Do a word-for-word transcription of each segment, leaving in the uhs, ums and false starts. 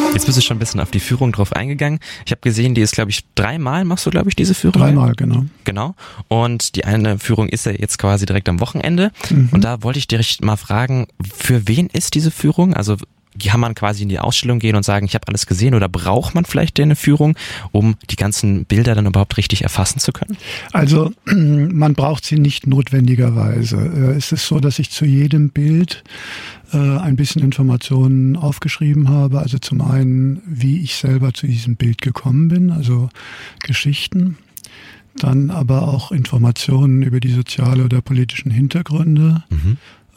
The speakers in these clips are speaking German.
Jetzt bist du schon ein bisschen auf die Führung drauf eingegangen. Ich habe gesehen, die ist, glaube ich, dreimal machst du, glaube ich, diese Führung. Dreimal, genau. Genau. Und die eine Führung ist ja jetzt quasi direkt am Wochenende. Mhm. Und da wollte ich dich mal fragen, für wen ist diese Führung? Also kann man quasi in die Ausstellung gehen und sagen, ich habe alles gesehen, oder braucht man vielleicht eine Führung, um die ganzen Bilder dann überhaupt richtig erfassen zu können? Also man braucht sie nicht notwendigerweise. Es ist so, dass ich zu jedem Bild äh, ein bisschen Informationen aufgeschrieben habe. Also zum einen, wie ich selber zu diesem Bild gekommen bin, also Geschichten. Dann aber auch Informationen über die soziale oder politischen Hintergründe. Mhm.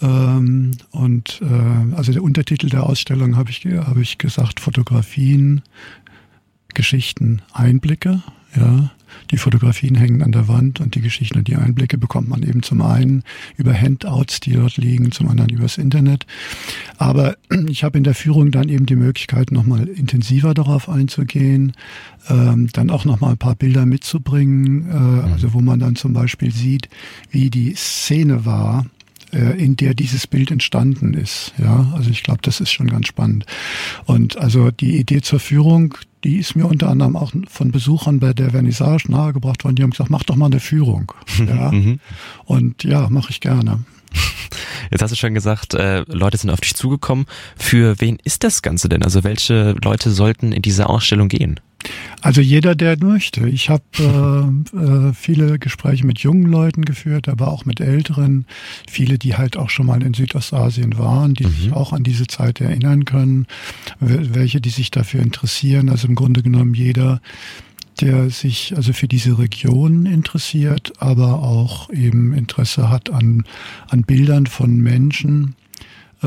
Und äh, also der Untertitel der Ausstellung habe ich habe ich gesagt: Fotografien, Geschichten, Einblicke. Ja, die Fotografien hängen an der Wand und die Geschichten und die Einblicke bekommt man eben zum einen über Handouts, die dort liegen, zum anderen übers Internet. Aber ich habe in der Führung dann eben die Möglichkeit, nochmal intensiver darauf einzugehen, ähm, dann auch nochmal ein paar Bilder mitzubringen, äh, also wo man dann zum Beispiel sieht, wie die Szene war, in der dieses Bild entstanden ist. Ja, also ich glaube, das ist schon ganz spannend. Und also die Idee zur Führung, die ist mir unter anderem auch von Besuchern bei der Vernissage nahegebracht worden. Die haben gesagt, mach doch mal eine Führung. Ja. Und ja, mache ich gerne. Jetzt hast du schon gesagt, äh, Leute sind auf dich zugekommen. Für wen ist das Ganze denn? Also welche Leute sollten in diese Ausstellung gehen? Also jeder, der möchte. Ich habe äh, äh, viele Gespräche mit jungen Leuten geführt, aber auch mit Älteren. Viele, die halt auch schon mal in Südostasien waren, die mhm. sich auch an diese Zeit erinnern können. Welche, die sich dafür interessieren. Also im Grunde genommen jeder, der sich also für diese Region interessiert, aber auch eben Interesse hat an, an Bildern von Menschen, äh,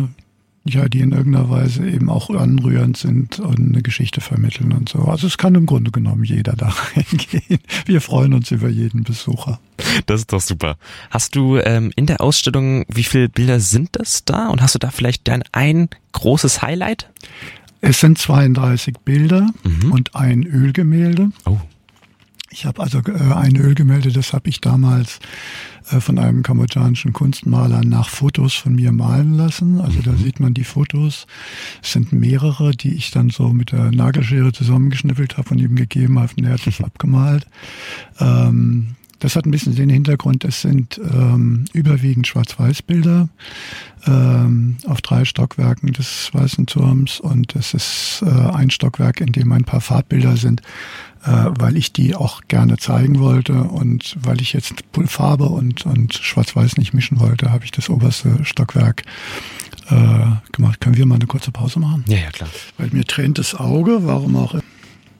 ja, die in irgendeiner Weise eben auch anrührend sind und eine Geschichte vermitteln und so. Also es kann im Grunde genommen jeder da reingehen. Wir freuen uns über jeden Besucher. Das ist doch super. Hast du ähm, in der Ausstellung, wie viele Bilder sind das da? Und hast du da vielleicht dein ein großes Highlight? Es sind zweiunddreißig Bilder mhm. und ein Ölgemälde. Oh. Ich habe also äh, ein Ölgemälde, das habe ich damals äh, von einem kambodschanischen Kunstmaler nach Fotos von mir malen lassen. Also mhm. da sieht man die Fotos. Es sind mehrere, die ich dann so mit der Nagelschere zusammengeschnippelt habe und ihm gegeben habe. Und er hat das abgemalt. Ähm, Das hat ein bisschen den Hintergrund, es sind ähm, überwiegend Schwarz-Weiß-Bilder ähm, auf drei Stockwerken des Weißen Turms und es ist äh, ein Stockwerk, in dem ein paar Farbbilder sind, äh, weil ich die auch gerne zeigen wollte und weil ich jetzt Farbe und, und Schwarz-Weiß nicht mischen wollte, habe ich das oberste Stockwerk äh, gemacht. Können wir mal eine kurze Pause machen? Ja, ja, klar. Weil mir tränt das Auge, warum auch immer.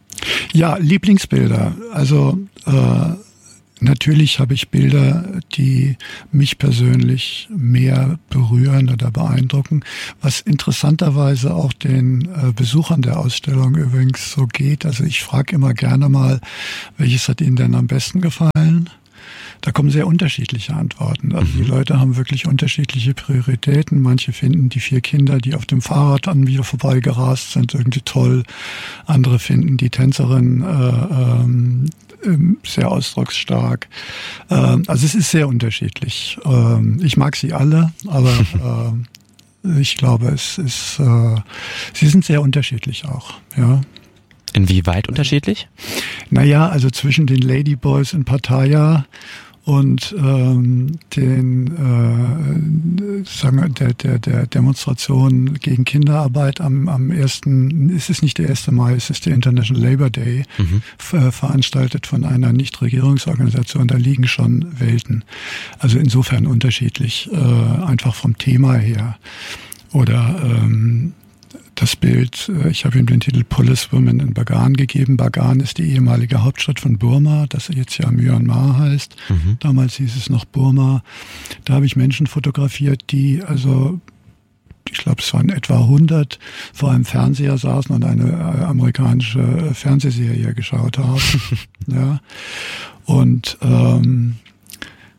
Ja, Lieblingsbilder, also äh, natürlich habe ich Bilder, die mich persönlich mehr berühren oder beeindrucken, was interessanterweise auch den äh, Besuchern der Ausstellung übrigens so geht. Also ich frage immer gerne mal, welches hat Ihnen denn am besten gefallen? Da kommen sehr unterschiedliche Antworten. Also die Leute haben wirklich unterschiedliche Prioritäten. Manche finden die vier Kinder, die auf dem Fahrrad an mir vorbeigerast sind, irgendwie toll. Andere finden die Tänzerin äh, ähm, sehr ausdrucksstark. Ähm, also es ist sehr unterschiedlich. Ähm, ich mag sie alle, aber äh, ich glaube, es ist, äh, sie sind sehr unterschiedlich auch, ja. Inwieweit unterschiedlich? Naja, also zwischen den Ladyboys in Pattaya und ähm, den äh, sagen wir, der, der, der Demonstration gegen Kinderarbeit am, am ersten, es ist nicht der erste Mai, es ist der International Labour Day, mhm. ver- veranstaltet von einer Nichtregierungsorganisation, da liegen schon Welten. Also insofern unterschiedlich, äh, einfach vom Thema her. Oder ähm, das Bild, ich habe ihm den Titel Police Women in Bagan gegeben. Bagan ist die ehemalige Hauptstadt von Burma, das jetzt ja Myanmar heißt. Mhm. Damals hieß es noch Burma. Da habe ich Menschen fotografiert, die also, ich glaube es waren etwa hundert, vor einem Fernseher saßen und eine äh, amerikanische Fernsehserie geschaut haben. Ja. Und ähm,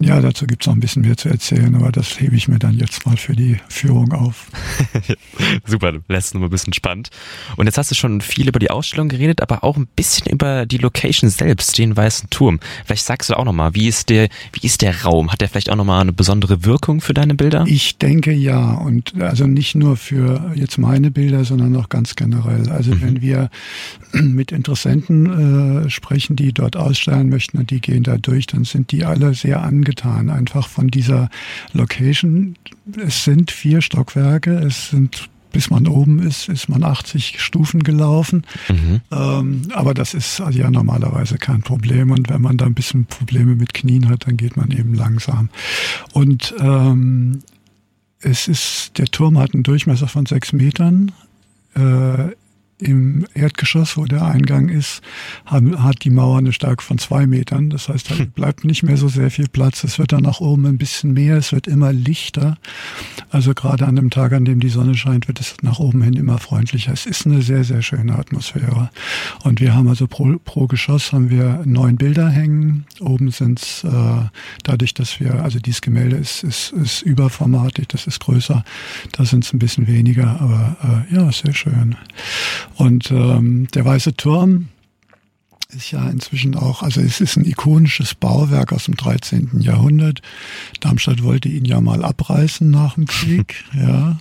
Ja, dazu gibt's noch ein bisschen mehr zu erzählen, aber das hebe ich mir dann jetzt mal für die Führung auf. Super, du lässt es nur ein bisschen spannend. Und jetzt hast du schon viel über die Ausstellung geredet, aber auch ein bisschen über die Location selbst, den Weißen Turm. Vielleicht sagst du auch nochmal, wie ist der, wie ist der Raum? Hat der vielleicht auch nochmal eine besondere Wirkung für deine Bilder? Ich denke ja, und also nicht nur für jetzt meine Bilder, sondern auch ganz generell. Also mhm. wenn wir mit Interessenten äh, sprechen, die dort ausstellen möchten und die gehen da durch, dann sind die alle sehr angetan, einfach von dieser Location. Es sind vier Stockwerke, es sind, bis man oben ist, ist man achtzig Stufen gelaufen. Mhm. Ähm, aber das ist also ja normalerweise kein Problem. Und wenn man da ein bisschen Probleme mit Knien hat, dann geht man eben langsam. Und ähm, es ist, der Turm hat einen Durchmesser von sechs Metern. Äh, Im Erdgeschoss, wo der Eingang ist, hat die Mauer eine Stärke von zwei Metern. Das heißt, da bleibt nicht mehr so sehr viel Platz. Es wird dann nach oben ein bisschen mehr, es wird immer lichter. Also gerade an dem Tag, an dem die Sonne scheint, wird es nach oben hin immer freundlicher. Es ist eine sehr, sehr schöne Atmosphäre. Und wir haben also pro, pro Geschoss haben wir neun Bilder hängen. Oben sind es, äh, dadurch, dass wir, also dieses Gemälde ist, ist, ist überformatig, das ist größer. Da sind es ein bisschen weniger, aber äh, ja, sehr schön. Und ähm, der Weiße Turm ist ja inzwischen auch, also es ist ein ikonisches Bauwerk aus dem dreizehnten Jahrhundert. Darmstadt wollte ihn ja mal abreißen nach dem Krieg, ja.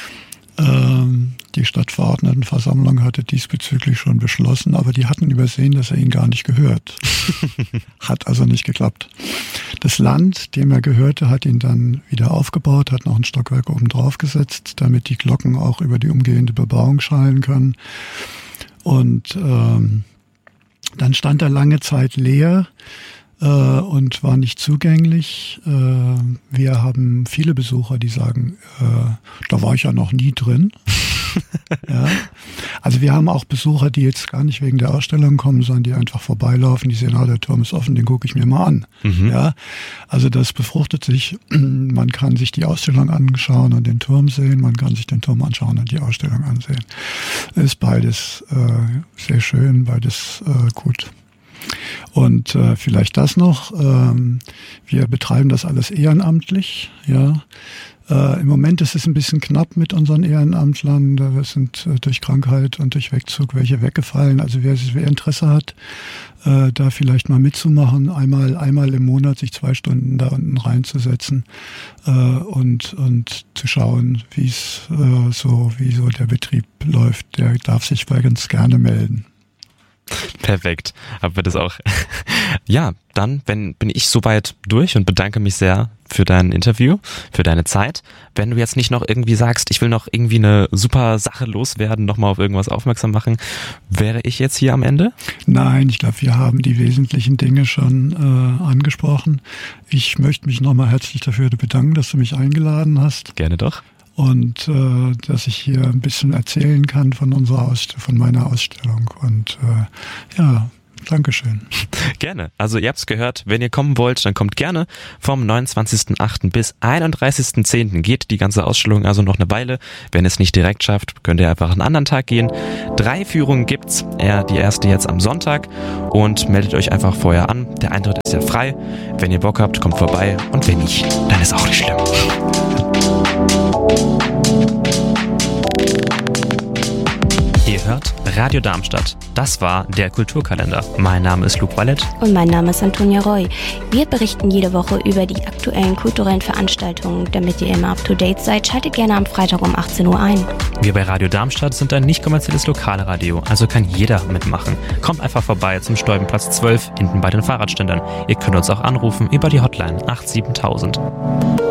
Ähm, die Stadtverordnetenversammlung hatte diesbezüglich schon beschlossen, aber die hatten übersehen, dass er ihnen gar nicht gehört. Hat also nicht geklappt. Das Land, dem er gehörte, hat ihn dann wieder aufgebaut, hat noch ein Stockwerk oben drauf gesetzt, damit die Glocken auch über die umgehende Bebauung schallen können. Und ähm, dann stand er lange Zeit leer äh, und war nicht zugänglich. Äh, wir haben viele Besucher, die sagen, äh, da war ich ja noch nie drin. Ja. Also wir haben auch Besucher, die jetzt gar nicht wegen der Ausstellung kommen, sondern die einfach vorbeilaufen, die sehen, ah, der Turm ist offen, den gucke ich mir mal an. Mhm. Ja. Also das befruchtet sich, man kann sich die Ausstellung anschauen und den Turm sehen, man kann sich den Turm anschauen und die Ausstellung ansehen. Ist beides äh, sehr schön, beides äh, gut. Und äh, vielleicht das noch, ähm, wir betreiben das alles ehrenamtlich, ja. Äh, im Moment ist es ein bisschen knapp mit unseren Ehrenamtlern, da sind äh, durch Krankheit und durch Wegzug welche weggefallen. Also wer, wer Interesse hat, äh, da vielleicht mal mitzumachen, einmal einmal im Monat sich zwei Stunden da unten reinzusetzen äh, und und zu schauen, wie es äh, so wie so der Betrieb läuft, der darf sich bei ganz gerne melden. Perfekt, haben wir das auch. Ja, dann wenn, bin ich soweit durch und bedanke mich sehr für dein Interview, für deine Zeit. Wenn du jetzt nicht noch irgendwie sagst, ich will noch irgendwie eine super Sache loswerden, nochmal auf irgendwas aufmerksam machen, wäre ich jetzt hier am Ende? Nein, ich glaube, wir haben die wesentlichen Dinge schon äh, angesprochen. Ich möchte mich nochmal herzlich dafür bedanken, dass du mich eingeladen hast. Gerne doch. Und äh, dass ich hier ein bisschen erzählen kann von unserer Ausst- von meiner Ausstellung. Und äh, ja, Dankeschön. Gerne. Also ihr habt's gehört, wenn ihr kommen wollt, dann kommt gerne. Vom neunundzwanzigsten achten bis einunddreißigsten zehnten geht die ganze Ausstellung also noch eine Weile. Wenn ihr es nicht direkt schafft, könnt ihr einfach einen anderen Tag gehen. Drei Führungen gibt's. Ja, die erste jetzt am Sonntag. Und meldet euch einfach vorher an. Der Eintritt ist ja frei. Wenn ihr Bock habt, kommt vorbei. Und wenn nicht, dann ist auch nicht schlimm. Ihr hört Radio Darmstadt. Das war der Kulturkalender. Mein Name ist Luc Wallet. Und mein Name ist Antonia Roy. Wir berichten jede Woche über die aktuellen kulturellen Veranstaltungen. Damit ihr immer up to date seid, schaltet gerne am Freitag um achtzehn Uhr ein. Wir bei Radio Darmstadt sind ein nicht kommerzielles Lokalradio, also kann jeder mitmachen. Kommt einfach vorbei zum Stolbenplatz zwölf, hinten bei den Fahrradständern. Ihr könnt uns auch anrufen über die Hotline acht sieben tausend.